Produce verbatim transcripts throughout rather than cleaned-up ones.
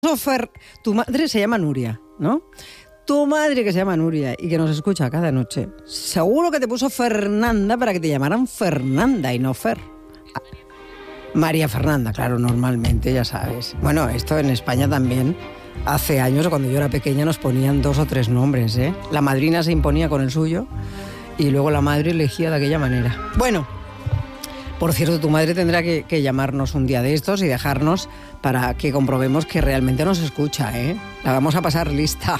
Fer, tu madre se llama Nuria, ¿no? Tu madre que se llama Nuria y que nos escucha cada noche, seguro que te puso Fernanda para que te llamaran Fernanda y no Fer. Ah, María Fernanda, claro, normalmente, ya sabes. Bueno, esto en España también. Hace años, cuando yo era pequeña, nos ponían dos o tres nombres, ¿eh? La madrina se imponía con el suyo y luego la madre elegía de aquella manera. Bueno, por cierto, tu madre tendrá que, que llamarnos un día de estos y dejarnos para que comprobemos que realmente nos escucha, ¿eh? La vamos a pasar lista.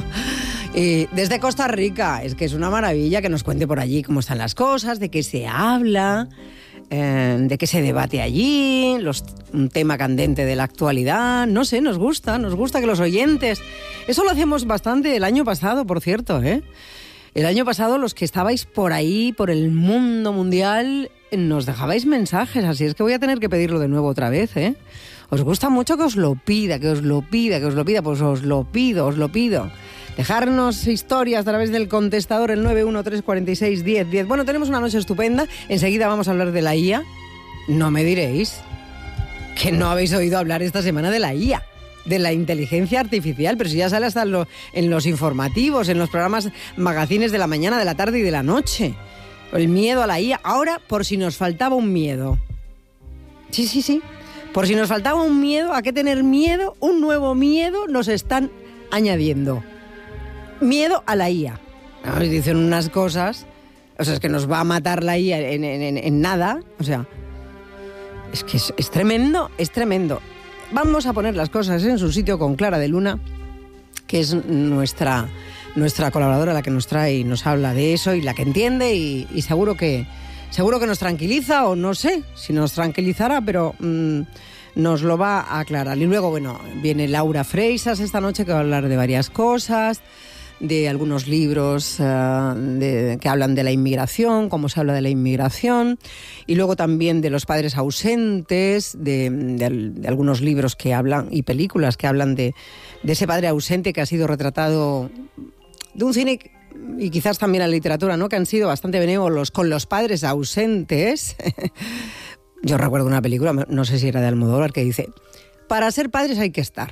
Y desde Costa Rica, es que es una maravilla que nos cuente por allí cómo están las cosas, de qué se habla, eh, de qué se debate allí, los, un tema candente de la actualidad. No sé, nos gusta, nos gusta que los oyentes... Eso lo hacíamos bastante el año pasado, por cierto, ¿eh? El año pasado los que estabais por ahí, por el mundo mundial, nos dejabais mensajes, así es que voy a tener que pedirlo de nuevo otra vez, ¿eh? ¿Os gusta mucho que os lo pida, que os lo pida, que os lo pida? Pues os lo pido, os lo pido. Dejarnos historias a través del contestador, el nueve uno tres cuatro seis uno cero uno cero. Bueno, tenemos una noche estupenda. Enseguida vamos a hablar de la I A. No me diréis que no habéis oído hablar esta semana de la I A, de la inteligencia artificial, pero si ya sale hasta en, lo, en los informativos, en los programas magazines de la mañana, de la tarde y de la noche. El miedo a la I A. Ahora, por si nos faltaba un miedo. Sí, sí, sí. Por si nos faltaba un miedo, ¿a qué tener miedo? Un nuevo miedo nos están añadiendo. Miedo a la I A. Nos dicen unas cosas, o sea, es que nos va a matar la I A en, en, en nada. O sea, es que es, es tremendo, es tremendo. Vamos a poner las cosas en su sitio con Clara de Luna, que es nuestra, nuestra colaboradora, la que nos trae y nos habla de eso y la que entiende y, y seguro que... Seguro que nos tranquiliza, o no sé si nos tranquilizará, pero mmm, nos lo va a aclarar. Y luego, bueno, viene Laura Freisas esta noche, que va a hablar de varias cosas, de algunos libros uh, de, que hablan de la inmigración, cómo se habla de la inmigración, y luego también de los padres ausentes, de, de, de algunos libros que hablan, y películas que hablan de, de ese padre ausente que ha sido retratado de un cine... y quizás también la literatura, ¿no?, que han sido bastante benévolos con los padres ausentes. Yo recuerdo una película, no sé si era de Almodóvar, que dice, para ser padres hay que estar.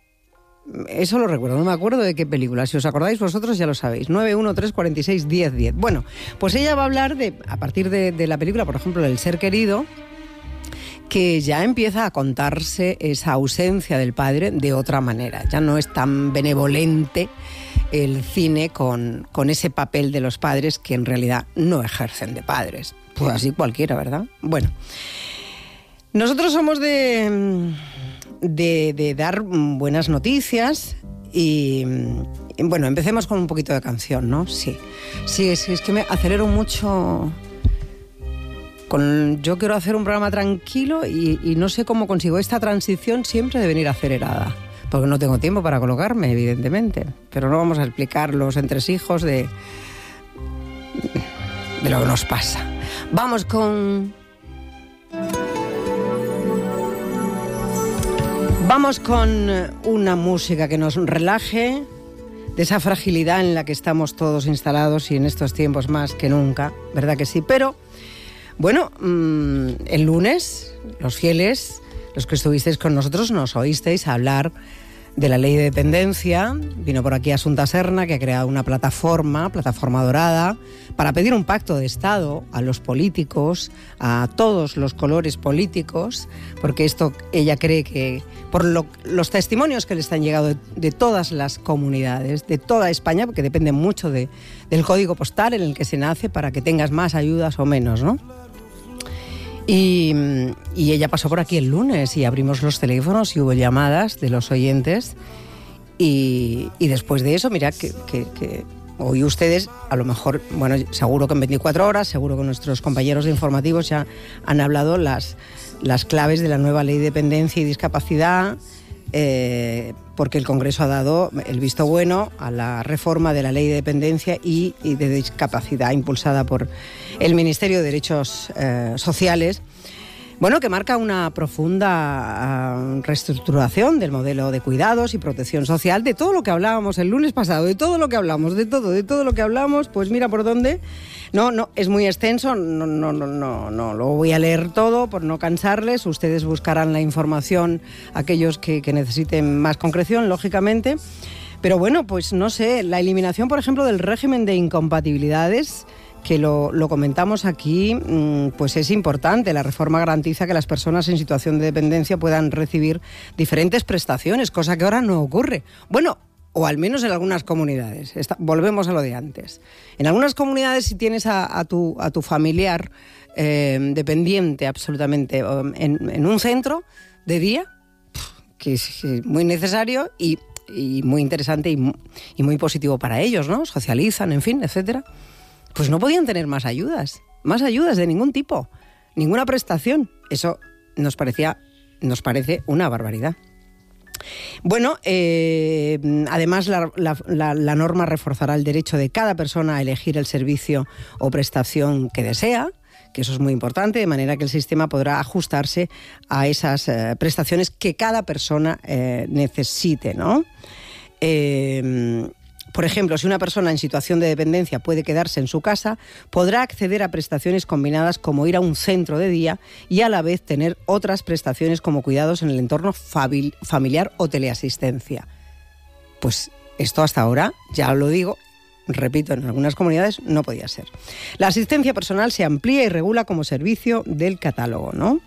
Eso lo recuerdo, no me acuerdo de qué película. Si os acordáis vosotros ya lo sabéis. nueve uno tres cuatro seis uno cero uno cero. Bueno, pues ella va a hablar, de a partir de, de la película, por ejemplo, del ser querido, que ya empieza a contarse esa ausencia del padre de otra manera. Ya no es tan benevolente el cine con, con ese papel de los padres que en realidad no ejercen de padres. Pues así cualquiera, ¿verdad? Bueno, nosotros somos de, de, de dar buenas noticias y, y, bueno, empecemos con un poquito de canción, ¿no? Sí, sí, sí, es que me acelero mucho... Con, yo quiero hacer un programa tranquilo y, y no sé cómo consigo esta transición siempre de venir acelerada. Porque no tengo tiempo para colocarme, evidentemente. Pero no vamos a explicar los entresijos de, de lo que nos pasa. Vamos con... Vamos con una música que nos relaje de esa fragilidad en la que estamos todos instalados y en estos tiempos más que nunca, ¿verdad que sí? Pero, bueno, mmm, el lunes, los fieles... Los que estuvisteis con nosotros nos oísteis hablar de la ley de dependencia. Vino por aquí Asunta Serna, que ha creado una plataforma, plataforma dorada, para pedir un pacto de Estado a los políticos, a todos los colores políticos, porque esto ella cree que, por lo, los testimonios que le están llegando de, de todas las comunidades, de toda España, porque depende mucho de, del código postal en el que se nace para que tengas más ayudas o menos, ¿no? Y, y ella pasó por aquí el lunes y abrimos los teléfonos y hubo llamadas de los oyentes y, y después de eso, mira, que, que, que hoy ustedes, a lo mejor, bueno, seguro que en veinticuatro horas, seguro que nuestros compañeros de informativos ya han hablado las, las claves de la nueva ley de dependencia y discapacidad, eh, porque el Congreso ha dado el visto bueno a la reforma de la ley de dependencia y, y de discapacidad impulsada por el Ministerio de Derechos eh, Sociales. Bueno, que marca una profunda uh, reestructuración del modelo de cuidados y protección social, de todo lo que hablábamos el lunes pasado, de todo lo que hablamos, de todo, de todo lo que hablamos, pues mira por dónde. No, no, es muy extenso, no, no, no, no, no lo voy a leer todo por no cansarles. Ustedes buscarán la información, aquellos que, que necesiten más concreción, lógicamente. Pero bueno, pues no sé, la eliminación, por ejemplo, del régimen de incompatibilidades, que lo, lo comentamos aquí, pues es importante. La reforma garantiza que las personas en situación de dependencia puedan recibir diferentes prestaciones, cosa que ahora no ocurre. Bueno, o al menos en algunas comunidades. Está, volvemos a lo de antes. En algunas comunidades, si tienes a, a, tu, a tu familiar eh, dependiente absolutamente en, en un centro de día, que es muy necesario y, y muy interesante y, y muy positivo para ellos, ¿no? Socializan, en fin, etcétera. Pues no podían tener más ayudas, más ayudas de ningún tipo, ninguna prestación. Eso nos parecía, nos parece una barbaridad. Bueno, eh, además la, la, la, la norma reforzará el derecho de cada persona a elegir el servicio o prestación que desea, que eso es muy importante, de manera que el sistema podrá ajustarse a esas eh, prestaciones que cada persona eh, necesite, ¿no? Eh, Por ejemplo, si una persona en situación de dependencia puede quedarse en su casa, podrá acceder a prestaciones combinadas como ir a un centro de día y a la vez tener otras prestaciones como cuidados en el entorno familiar o teleasistencia. Pues esto hasta ahora, ya lo digo, repito, en algunas comunidades no podía ser. La asistencia personal se amplía y regula como servicio del catálogo, ¿no?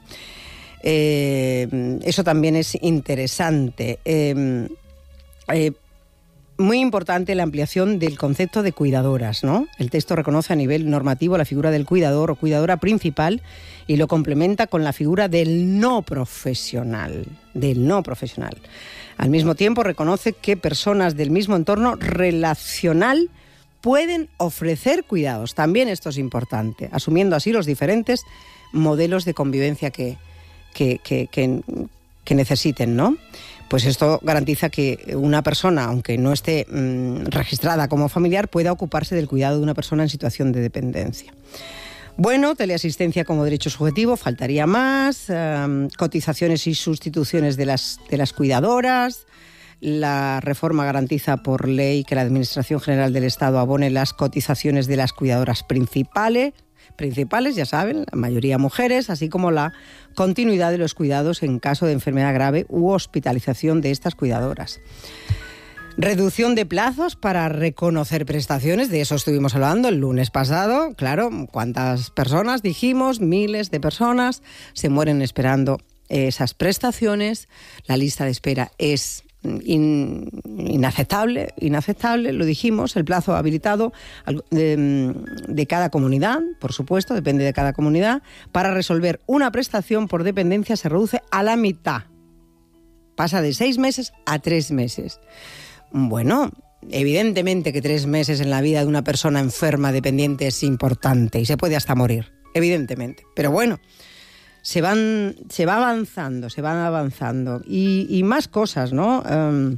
Eh, eso también es interesante. Eh, eh, Muy importante la ampliación del concepto de cuidadoras, ¿no? El texto reconoce a nivel normativo la figura del cuidador o cuidadora principal y lo complementa con la figura del no profesional, del no profesional. Al mismo tiempo reconoce que personas del mismo entorno relacional pueden ofrecer cuidados. También esto es importante, asumiendo así los diferentes modelos de convivencia que, que, que, que, que necesiten, ¿no? Pues esto garantiza que una persona, aunque no esté mmm, registrada como familiar, pueda ocuparse del cuidado de una persona en situación de dependencia. Bueno, teleasistencia como derecho subjetivo, faltaría más, eh, cotizaciones y sustituciones de las, de las cuidadoras. La reforma garantiza por ley que la Administración General del Estado abone las cotizaciones de las cuidadoras principales, principales, ya saben, la mayoría mujeres, así como la continuidad de los cuidados en caso de enfermedad grave u hospitalización de estas cuidadoras. Reducción de plazos para reconocer prestaciones, de eso estuvimos hablando el lunes pasado. Claro, ¿cuántas personas? Dijimos, miles de personas se mueren esperando esas prestaciones. La lista de espera es In, inaceptable, inaceptable, lo dijimos, el plazo habilitado de, de cada comunidad, por supuesto, depende de cada comunidad, para resolver una prestación por dependencia se reduce a la mitad. Pasa de seis meses a tres meses. Bueno, evidentemente que tres meses en la vida de una persona enferma dependiente es importante y se puede hasta morir, evidentemente. Pero bueno, Se van, se va avanzando, se van avanzando. Y, y más cosas, ¿no? Eh,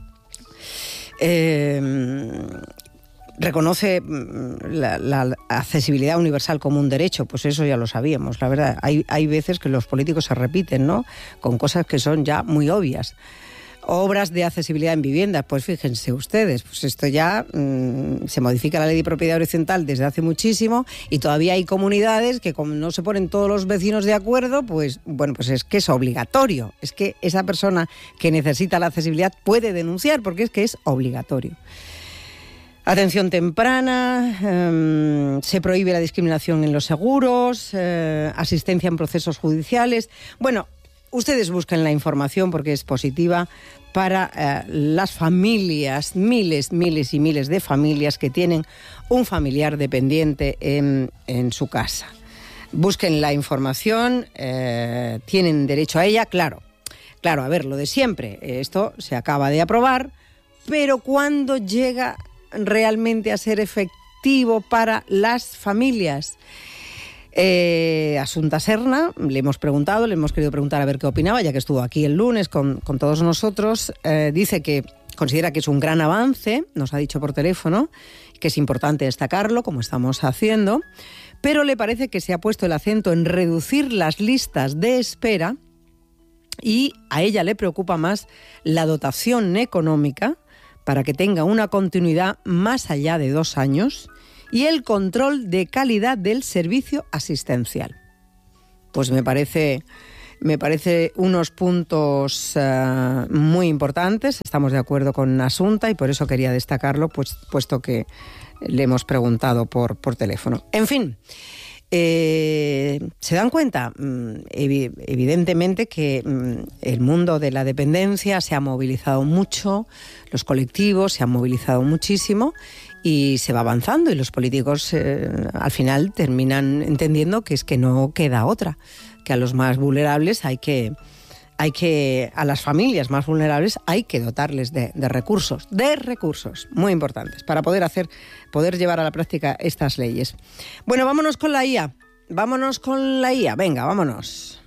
eh, reconoce la, la accesibilidad universal como un derecho, pues eso ya lo sabíamos, la verdad. Hay, hay veces que los políticos se repiten, ¿no? Con cosas que son ya muy obvias. Obras de accesibilidad en viviendas, pues fíjense ustedes, pues esto ya mmm, se modifica la ley de propiedad horizontal desde hace muchísimo y todavía hay comunidades que como no se ponen todos los vecinos de acuerdo, pues bueno, pues es que es obligatorio, es que esa persona que necesita la accesibilidad puede denunciar porque es que es obligatorio. Atención temprana, eh, se prohíbe la discriminación en los seguros, eh, asistencia en procesos judiciales. Bueno, ustedes busquen la información porque es positiva para eh, las familias, miles, miles y miles de familias que tienen un familiar dependiente en, en su casa. Busquen la información, eh, tienen derecho a ella, claro. Claro, a ver, lo de siempre, esto se acaba de aprobar, pero ¿cuándo llega realmente a ser efectivo para las familias? Eh, Asunta Serna, le hemos preguntado, le hemos querido preguntar a ver qué opinaba, ya que estuvo aquí el lunes con, con todos nosotros. Eh, dice que considera que es un gran avance, nos ha dicho por teléfono, que es importante destacarlo, como estamos haciendo, pero le parece que se ha puesto el acento en reducir las listas de espera y a ella le preocupa más la dotación económica para que tenga una continuidad más allá de dos años y el control de calidad del servicio asistencial. Pues me parece, me parece unos puntos uh, muy importantes. Estamos de acuerdo con Asunta y por eso quería destacarlo, pues, puesto que le hemos preguntado por, por teléfono. En fin, eh, ¿se dan cuenta? Evi- evidentemente que el mundo de la dependencia se ha movilizado mucho, los colectivos se han movilizado muchísimo y se va avanzando y los políticos eh, al final terminan entendiendo que es que no queda otra, que a los más vulnerables hay que, hay que a las familias más vulnerables hay que dotarles de, de recursos, de recursos muy importantes para poder hacer, poder llevar a la práctica estas leyes. Bueno, vámonos con la I A, vámonos con la I A, venga, vámonos.